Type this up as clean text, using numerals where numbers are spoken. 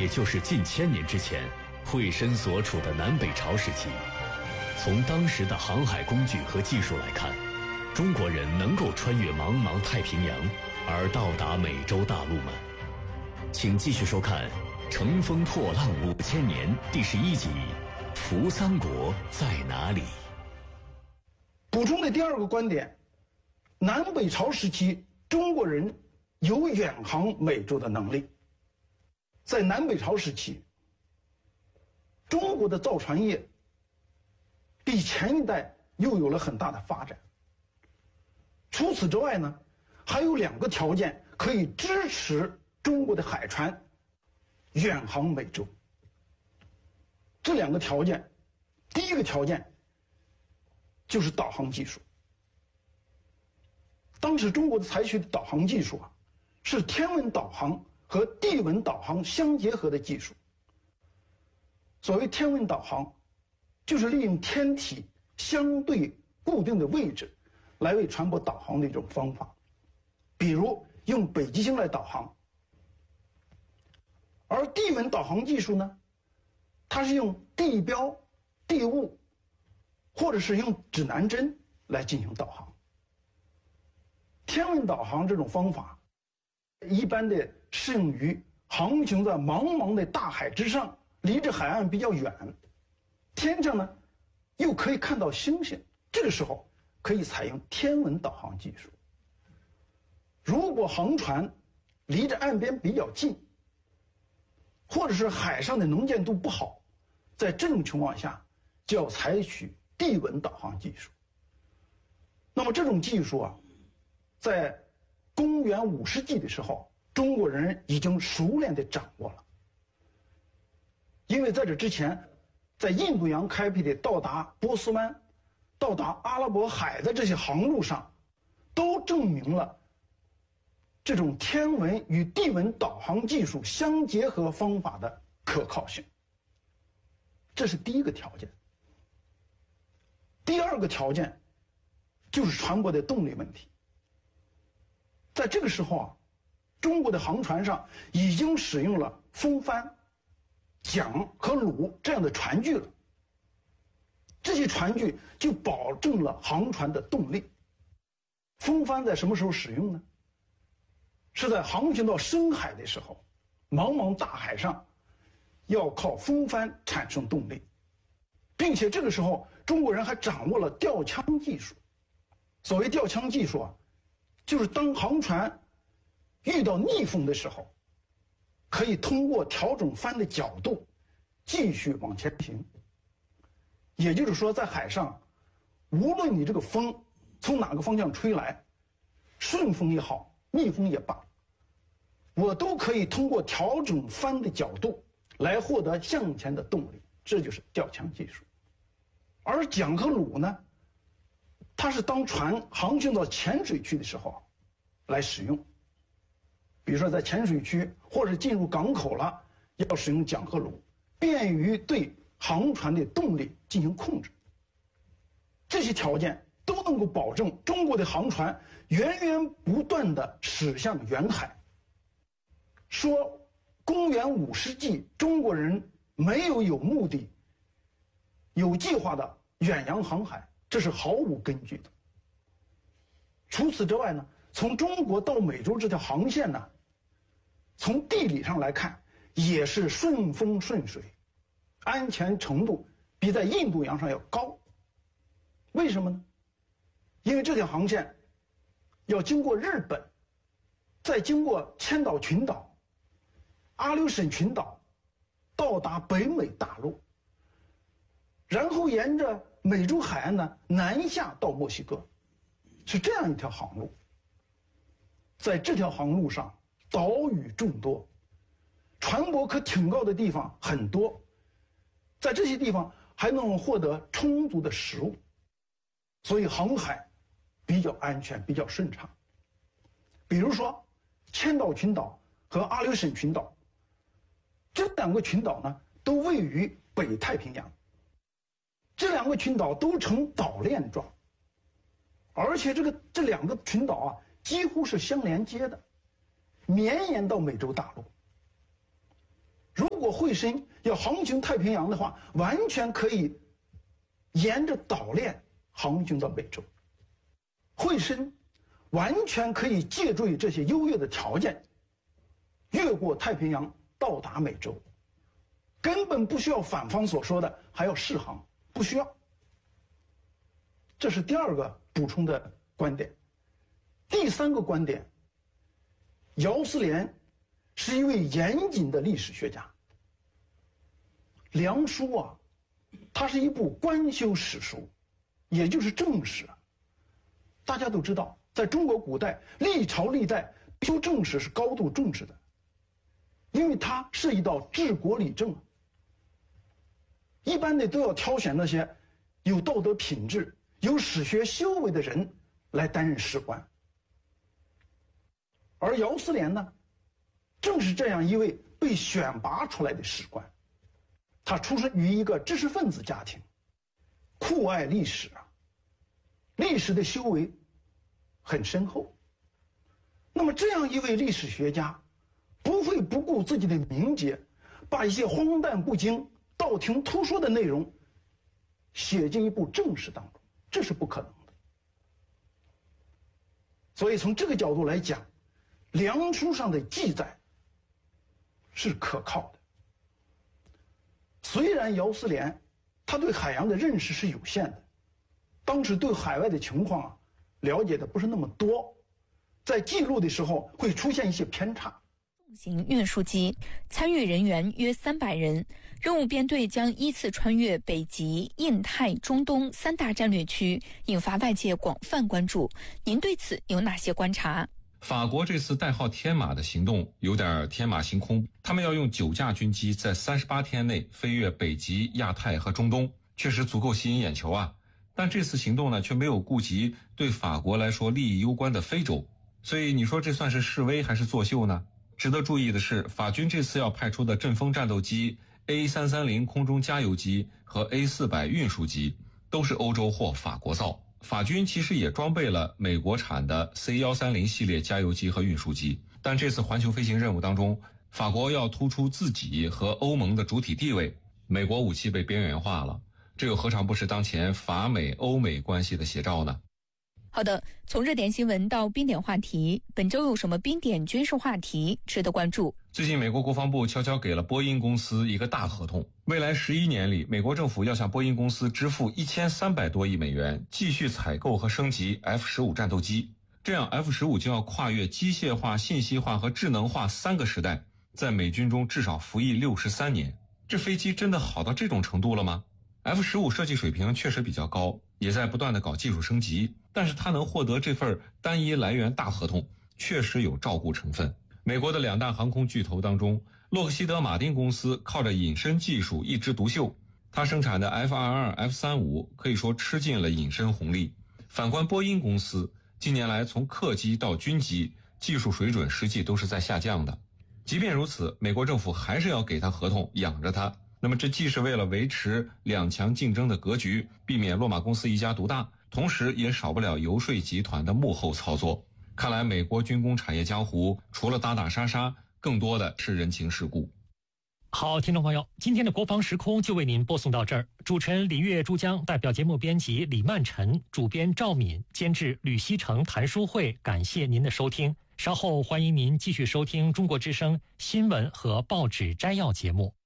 就是近千年之前惠申所处的南北朝时期。从当时的航海工具和技术来看，中国人能够穿越茫茫太平洋而到达美洲大陆吗？请继续收看《乘风破浪5000年》第11集《扶三国在哪里》。 补充的第二个观点，南北朝时期中国人有远航美洲的能力。在南北朝时期，中国的造船业比前一代又有了很大的发展。除此之外呢，还有2个条件可以支持中国的海船远航美洲。这2个条件，第一个条件就是导航技术。当时中国的采取的导航技术啊，是天文导航和地文导航相结合的技术。所谓天文导航，就是利用天体相对固定的位置来为船舶导航的一种方法，比如用北极星来导航。而地文导航技术呢，它是用地标、地物，或者是用指南针来进行导航。天文导航这种方法一般的适用于航行在茫茫的大海之上，离着海岸比较远，天上呢又可以看到星星，这个时候可以采用天文导航技术。如果航船离着岸边比较近，或者是海上的能见度不好，在这种情况下就要采取地文导航技术。那么这种技术啊，在公元50世纪的时候，中国人已经熟练地掌握了。因为在这之前，在印度洋开辟的到达波斯湾、到达阿拉伯海的这些航路上，都证明了这种天文与地文导航技术相结合方法的可靠性。这是第一个条件。第二个条件就是船舶的动力问题。在这个时候啊，中国的航船上已经使用了风帆、桨和橹这样的船具了。这些船具就保证了航船的动力。风帆在什么时候使用呢？是在航行到深海的时候，茫茫大海上要靠风帆产生动力，并且这个时候中国人还掌握了吊枪技术。所谓吊枪技术啊，就是当航船遇到逆风的时候，可以通过调整帆的角度继续往前行。也就是说，在海上，无论你这个风从哪个方向吹来，顺风也好，逆风也罢，我都可以通过调整帆的角度来获得向前的动力，这就是吊枪技术。而桨和橹呢，它是当船航行到浅水区的时候来使用。比如说在浅水区或者进入港口了，要使用桨和橹，便于对航船的动力进行控制。这些条件都能够保证中国的航船源源不断地驶向远海。说公元50世纪中国人没有目的、有计划的远洋航海，这是毫无根据的。除此之外呢，从中国到美洲这条航线呢，从地理上来看也是顺风顺水，安全程度比在印度洋上要高。为什么呢？因为这条航线要经过日本，再经过千岛群岛、阿留申群岛，到达北美大陆，然后沿着美洲海岸呢南下到墨西哥，是这样一条航路。在这条航路上，岛屿众多，船舶可停靠的地方很多，在这些地方还能获得充足的食物，所以航海比较安全，比较顺畅。比如说千岛群岛和阿留申群岛，这2个群岛呢都位于北太平洋，这2个群岛都呈岛链状，而且这2个群岛啊几乎是相连接的，绵延到美洲大陆。 如果惠参要航行太平洋的话，完全可以沿着岛链航行到美洲。惠参完全可以借助于这些优越的条件，越过太平洋到达美洲，根本不需要反方所说的还要试航，不需要。这是第二个补充的观点。第三个观点，姚思廉是一位严谨的历史学家。梁书啊，它是一部官修史书，也就是正史。大家都知道，在中国古代，历朝历代修正史是高度重视的，因为它涉及到治国理政。一般的都要挑选那些有道德品质、有史学修为的人来担任史官。而姚思廉呢，正是这样一位被选拔出来的史官。他出生于一个知识分子家庭，酷爱历史啊，历史的修为很深厚。那么这样一位历史学家，不会不顾自己的名节，把一些荒诞不经、道听途说的内容写进一部正史当中，这是不可能的。所以从这个角度来讲，梁书上的记载是可靠的。虽然姚思廉他对海洋的认识是有限的，当时对海外的情况啊了解的不是那么多，在记录的时候会出现一些偏差。 重型运输机参与人员约300人，任务编队将依次穿越北极、印太、中东3大战略区，引发外界广泛关注。您对此有哪些观察？ 法国这次代号天马的行动有点天马行空，他们要用9架军机在38天内飞越北极、亚太和中东，确实足够吸引眼球啊。但这次行动呢，却没有顾及对法国来说利益攸关的非洲，所以你说这算是示威还是作秀呢？值得注意的是，法军这次要派出的阵风战斗机、A330 空中加油机和 A400 运输机都是欧洲或法国造。法军其实也装备了美国产的 C130 系列加油机和运输机，但这次环球飞行任务当中，法国要突出自己和欧盟的主体地位，美国武器被边缘化了，这又何尝不是当前法美欧美关系的写照呢？ 好的，从热点新闻到冰点话题，本周有什么冰点军事话题值得关注？ 最近美国国防部悄悄给了波音公司一个大合同，未来11年里，美国政府要向波音公司支付1300多亿美元，继续采购和升级 F-15 战斗机。这样 F-15 就要跨越机械化、信息化和智能化3个时代，在美军中至少服役63年。这飞机真的好到这种程度了吗？ F-15 设计水平确实比较高，也在不断的搞技术升级，但是它能获得这份单一来源大合同，确实有照顾成分。美国的2大航空巨头当中，洛克希德马丁公司靠着隐身技术一枝独秀，它生产的 F-22、F-35可以说吃尽了隐身红利。反观波音公司，近年来从客机到军机，技术水准实际都是在下降的。即便如此，美国政府还是要给它合同养着它。那么这既是为了维持2强竞争的格局，避免洛马公司一家独大，同时也少不了游说集团的幕后操作。看来美国军工产业江湖除了打打杀杀，更多的是人情世故。 好，听众朋友，今天的国防时空就为您播送到这儿。主持人李月珠江，代表节目编辑李曼晨，主编赵敏，监制吕希成、谭书慧，感谢您的收听。稍后欢迎您继续收听中国之声新闻和报纸摘要节目。